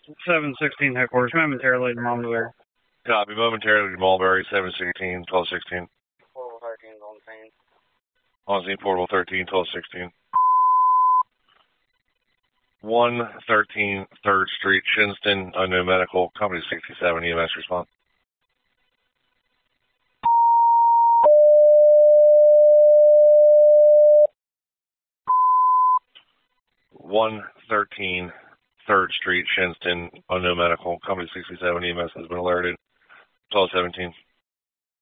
716 headquarters, momentarily to Mulberry. Copy, momentarily to Mulberry, 716, 1216. Portable 13 is on scene. On scene, portable 13, 1216. 113 3rd Street, Shinston, unknown medical, company 67, EMS response. One 13 3rd Street, Shinston, unknown medical, company 67, EMS has been alerted. 1217.